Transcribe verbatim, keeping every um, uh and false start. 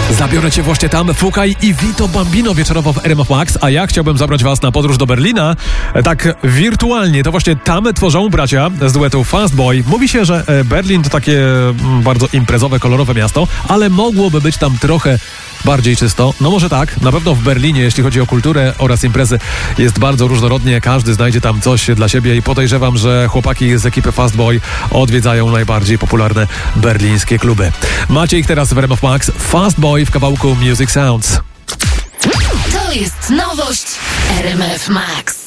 Zabiorę cię właśnie tam, Fukaj i Vito Bambino wieczorowo w R M F Max, a ja chciałbym zabrać was na podróż do Berlina, tak wirtualnie. To właśnie tam tworzą bracia z duetu Fast Boy. Mówi się, że Berlin to takie bardzo imprezowe, kolorowe miasto, ale mogłoby być tam trochę bardziej czysto. No może tak, na pewno w Berlinie, jeśli chodzi o kulturę oraz imprezy, jest bardzo różnorodnie, każdy znajdzie tam coś dla siebie i podejrzewam, że chłopaki z ekipy Fast Boy odwiedzają najbardziej popularne berlińskie kluby. Macie ich teraz w R M F Max, Fast Boy w kawałku Music Sounds. To jest nowość R M F Max.